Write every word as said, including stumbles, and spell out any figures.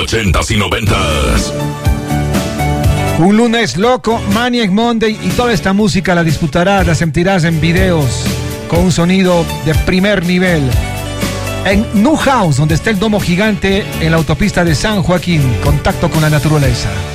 ochentas y noventas. Un lunes loco, Maniac Monday, y toda esta música la disfrutarás, la sentirás en videos con un sonido de primer nivel. En New House, donde está el domo gigante en la autopista de San Joaquín, contacto con la naturaleza.